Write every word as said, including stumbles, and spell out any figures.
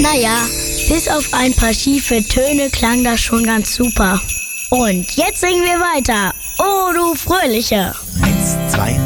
Naja, bis auf ein paar schiefe Töne klang das schon ganz super. Und jetzt singen wir weiter. Oh, du Fröhliche. Eins, zwei,